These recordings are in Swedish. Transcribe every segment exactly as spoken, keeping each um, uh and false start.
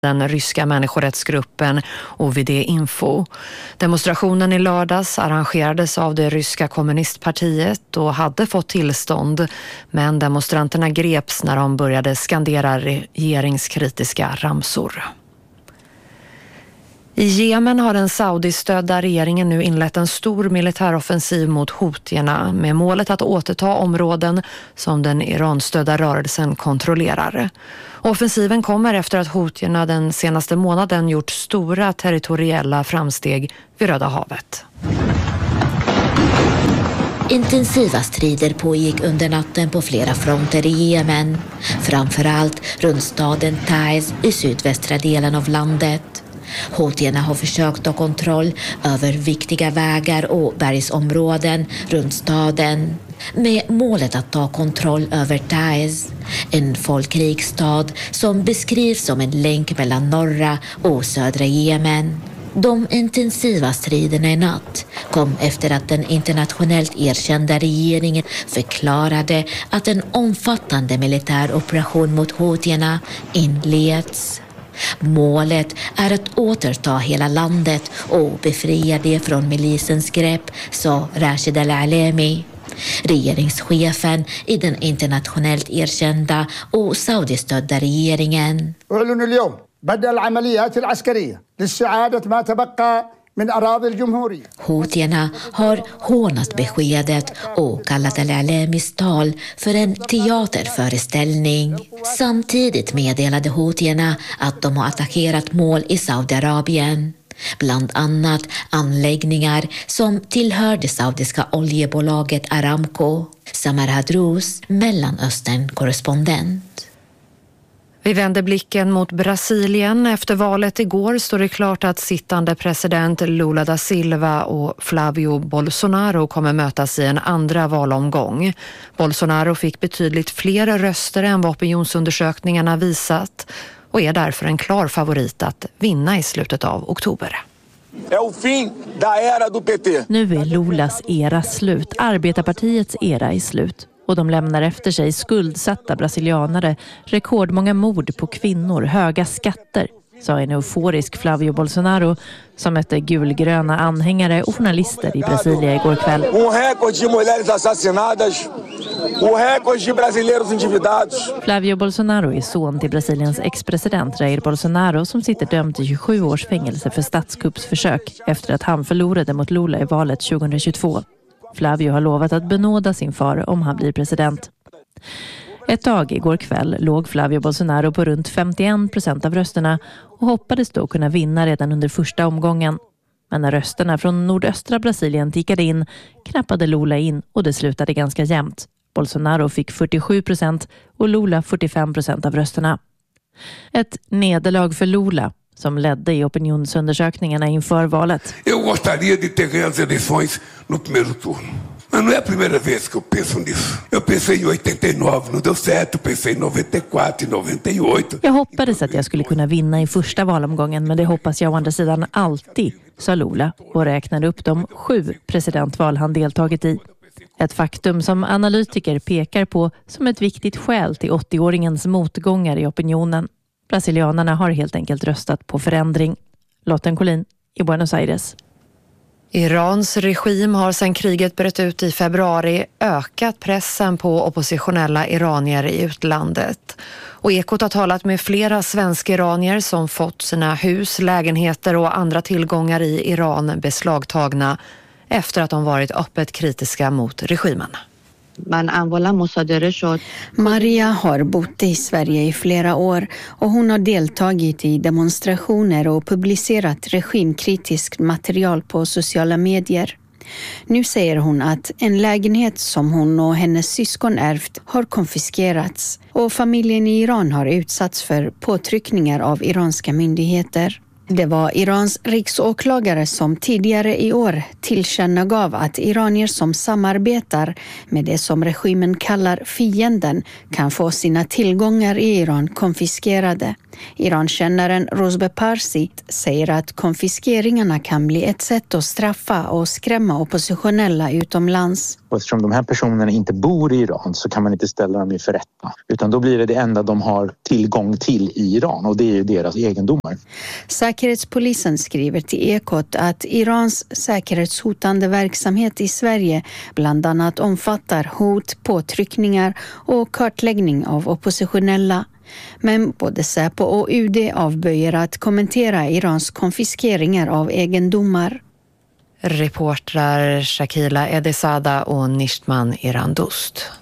den ryska människorättsgruppen O V D-info. Demonstrationen i lördags arrangerades av det ryska kommunistpartiet och hade fått tillstånd, men demonstranterna greps när de började skandera regeringskritiska ramsor. I Jemen har den saudistödda regeringen nu inlett en stor militäroffensiv mot houthierna med målet att återta områden som den Iranstödda rörelsen kontrollerar. Offensiven kommer efter att houthierna den senaste månaden gjort stora territoriella framsteg vid Röda havet. Intensiva strider pågick under natten på flera fronter i Jemen, framförallt runt staden Taiz i sydvästra delen av landet. Houthierna har försökt ta kontroll över viktiga vägar och bergsområden runt staden med målet att ta kontroll över Taiz, en folkrik stad som beskrivs som en länk mellan norra och södra Jemen. De intensiva striderna i natt kom efter att den internationellt erkända regeringen förklarade att en omfattande militär operation mot houthierna inleds. Målet är att återta hela landet och befria det från milisens grepp, sa Rashid Al-Alemi, regeringschefen i den internationellt erkända och saudistödda regeringen. Houthierna har hånat beskedet och kallat Al-Alemis tal för en teaterföreställning. Samtidigt meddelade houthierna att de har attackerat mål i Saudiarabien, bland annat anläggningar som tillhör det saudiska oljebolaget Aramco. Samar Hadrous, Mellanöstern-korrespondent. Vi vänder blicken mot Brasilien. Efter valet igår står det klart att sittande president Lula da Silva och Flavio Bolsonaro kommer mötas i en andra valomgång. Bolsonaro fick betydligt fler röster än vad opinionsundersökningarna visat och är därför en klar favorit att vinna i slutet av oktober. Nu är Lulas era slut, Arbetarpartiets era är slut. Och de lämnar efter sig skuldsatta brasilianare, rekordmånga mord på kvinnor, höga skatter, sa en euforisk Flavio Bolsonaro som mötte gulgröna anhängare och journalister i Brasilia igår kväll. Flavio Bolsonaro är son till Brasiliens ex-president Jair Bolsonaro som sitter dömd till tjugosju års fängelse för statskuppsförsök efter att han förlorade mot Lula i valet tjugohundratjugotvå. Flavio har lovat att benåda sin far om han blir president. Ett tag igår kväll låg Flavio Bolsonaro på runt femtioen procent av rösterna och hoppades då kunna vinna redan under första omgången. Men när rösterna från nordöstra Brasilien tickade in knappade Lula in och det slutade ganska jämnt. Bolsonaro fick fyrtiosju procent och Lula fyrtiofem procent av rösterna. Ett nederlag för Lula som ledde i opinionsundersökningarna inför valet. Jag gostaria de ter ganho as eleições no primeiro turno. Men não é a primeira vez que eu penso nisso. Jag pensei i åttionio, não deu certo, pensei i nittioquattro, nittioåtta. Jag hoppades att jag skulle kunna vinna i första valomgången, men det hoppas jag å andra sidan alltid, sa Lula och räknade upp de sju presidentval han deltagit i. Ett faktum som analytiker pekar på som ett viktigt skäl till åttioåringens motgångar i opinionen. Brasilianerna har helt enkelt röstat på förändring. Lotten Collin i Buenos Aires. Irans regim har sedan kriget bröt ut i februari ökat pressen på oppositionella iranier i utlandet. Och Ekot har talat med flera svenska iranier som fått sina hus, lägenheter och andra tillgångar i Iran beslagtagna efter att de varit öppet kritiska mot regimen. Maria har bott i Sverige i flera år och hon har deltagit i demonstrationer och publicerat regimkritiskt material på sociala medier. Nu säger hon att en lägenhet som hon och hennes syskon ärvt har konfiskerats och familjen i Iran har utsatts för påtryckningar av iranska myndigheter. Det var Irans riksåklagare som tidigare i år tillkännagav att iranier som samarbetar med det som regimen kallar fienden kan få sina tillgångar i Iran konfiskerade. Irankännaren Rozbe Parsi säger att konfiskeringarna kan bli ett sätt att straffa och skrämma oppositionella utomlands. Eftersom de här personerna inte bor i Iran så kan man inte ställa dem inför rätta. Utan då blir det det enda de har tillgång till i Iran och det är ju deras egendomar. Säkerhetspolisen skriver till Ekot att Irans säkerhetshotande verksamhet i Sverige bland annat omfattar hot, påtryckningar och kartläggning av oppositionella. Men både Säpo och U D avböjer att kommentera Irans konfiskeringar av egendomar. Reportrar Shakila Edesada och Nishtman Irandust.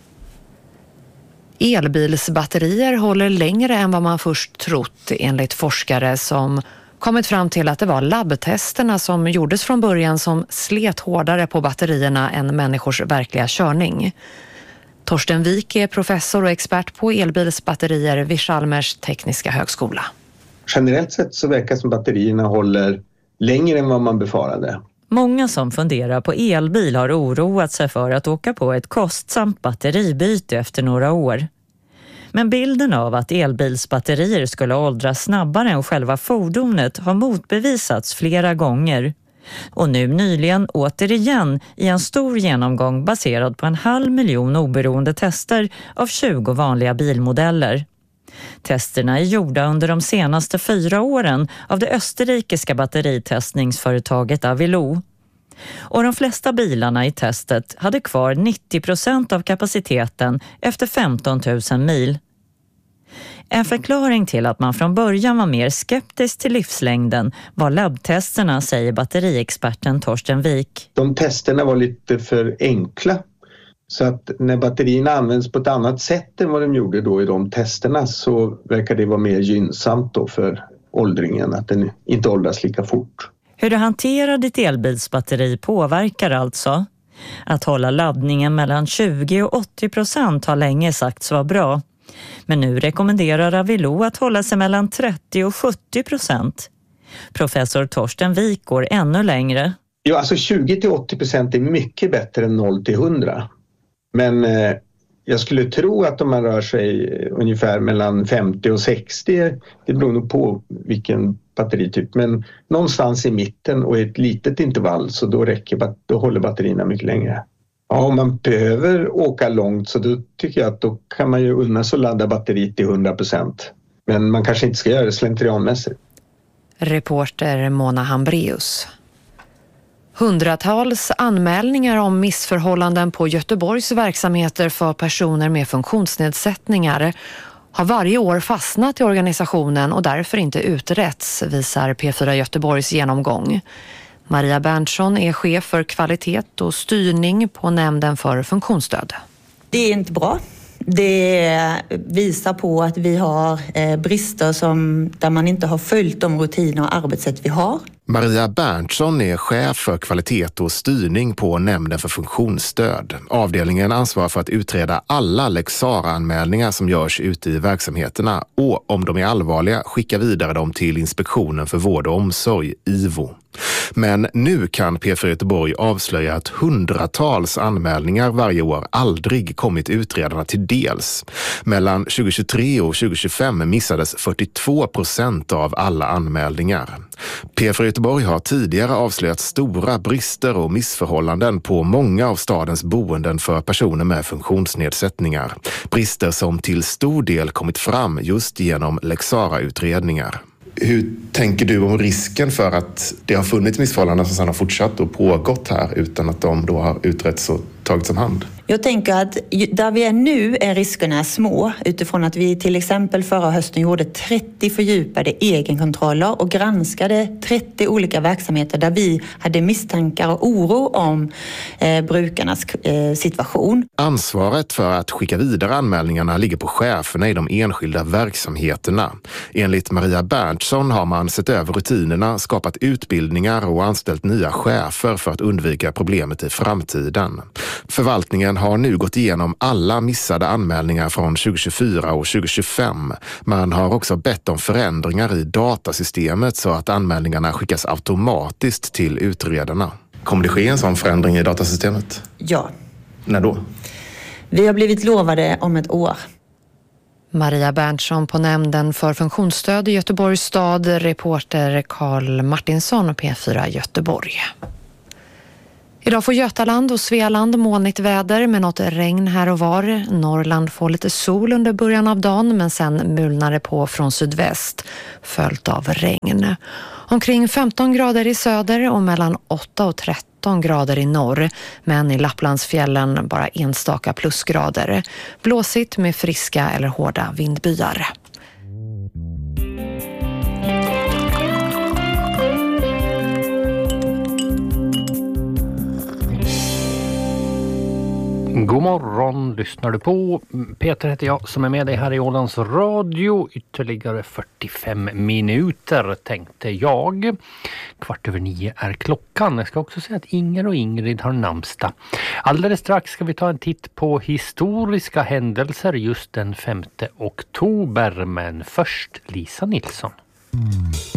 Elbilsbatterier håller längre än vad man först trott enligt forskare som kommit fram till att det var labbtesterna som gjordes från början som slet hårdare på batterierna än människors verkliga körning. Torsten Wik är professor och expert på elbilsbatterier vid Chalmers tekniska högskola. Generellt sett så verkar som batterierna håller längre än vad man befarade. Många som funderar på elbil har oroat sig för att åka på ett kostsamt batteribyte efter några år. Men bilden av att elbilsbatterier skulle åldras snabbare än själva fordonet har motbevisats flera gånger. Och nu nyligen återigen i en stor genomgång baserad på en halv miljon oberoende tester av tjugo vanliga bilmodeller. Testerna är gjorda under de senaste fyra åren av det österrikiska batteritestningsföretaget Avilo. Och de flesta bilarna i testet hade kvar nittio procent av kapaciteten efter femton tusen mil. En förklaring till att man från början var mer skeptisk till livslängden var labbtesterna, säger batteriexperten Torsten Wik. De testerna var lite för enkla. Så att när batterierna används på ett annat sätt än vad de gjorde då i de testerna så verkar det vara mer gynnsamt då för åldringen, att den inte åldras lika fort. Hur du hanterar ditt elbilsbatteri påverkar alltså. Att hålla laddningen mellan tjugo och åttio procent har länge sagts vara bra. Men nu rekommenderar Avilo att hålla sig mellan trettio och sjuttio procent. Professor Torsten Wik går ännu längre. Ja, alltså tjugo till åttio procent är mycket bättre än noll till hundra. Men eh, jag skulle tro att om man rör sig ungefär mellan femtio och sextio, det beror nog på vilken batterityp. Men någonstans i mitten och i ett litet intervall så då, räcker, då håller batterierna mycket längre. Ja, om man behöver åka långt så då tycker jag att då kan man ju unna sig att ladda batteriet till hundra procent. Men man kanske inte ska göra det slentrianmässigt. Reporter Mona Hambreus. Hundratals anmälningar om missförhållanden på Göteborgs verksamheter för personer med funktionsnedsättningar har varje år fastnat i organisationen och därför inte uträtts, visar P fyra Göteborgs genomgång. Maria Berntsson är chef för kvalitet och styrning på nämnden för funktionsstöd. Det är inte bra. Det visar på att vi har brister som, där man inte har följt de rutiner och arbetssätt vi har. Maria Berntsson är chef för kvalitet och styrning på nämnden för funktionsstöd. Avdelningen ansvarar för att utreda alla Lex Sarah-anmälningar som görs ute i verksamheterna och om de är allvarliga skicka vidare dem till Inspektionen för vård och omsorg, I V O. Men nu kan P fyra Göteborg avslöja att hundratals anmälningar varje år aldrig kommit utredarna till dels. Mellan tjugohundratjugotre och tjugohundratjugofem missades fyrtiotvå procent av alla anmälningar. P fyra Göteborg har tidigare avslöjat stora brister och missförhållanden på många av stadens boenden för personer med funktionsnedsättningar. Brister som till stor del kommit fram just genom Lex Sarah-utredningar. Hur tänker du om risken för att det har funnits missförhållanden som sedan har fortsatt och pågått här utan att de då har utretts och tagits om hand? Jag tänker att där vi är nu är riskerna små utifrån att vi till exempel förra hösten gjorde trettio fördjupade egenkontroller och granskade trettio olika verksamheter där vi hade misstankar och oro om eh, brukarnas eh, situation. Ansvaret för att skicka vidare anmälningarna ligger på cheferna i de enskilda verksamheterna. Enligt Maria Berntsson har man sett över rutinerna, skapat utbildningar och anställt nya chefer för att undvika problemet i framtiden. Förvaltningen har nu gått igenom alla missade anmälningar från tjugohundratjugofyra och tjugohundratjugofem. Man har också bett om förändringar i datasystemet så att anmälningarna skickas automatiskt till utredarna. Kommer det ske en sån förändring i datasystemet? Ja. När då? Vi har blivit lovade om ett år. Maria Berntsson på nämnden för funktionsstöd i Göteborgs stad, reporter Karl Martinsson, P fyra Göteborg. Idag får Götaland och Svealand molnigt väder med något regn här och var. Norrland får lite sol under början av dagen, men sen mulnar det på från sydväst, följt av regn. Omkring femton grader i söder och mellan åtta och tretton grader i norr, men i Lapplandsfjällen bara enstaka plusgrader. Blåsigt med friska eller hårda vindbyar. God morgon, lyssnar du på. Peter heter jag som är med dig här i Ålands radio. Ytterligare fyrtiofem minuter tänkte jag. Kvart över nio är klockan. Jag ska också säga att Inger och Ingrid har namnsdag. Alldeles strax ska vi ta en titt på historiska händelser just den femte oktober. Men först Lisa Nilsson.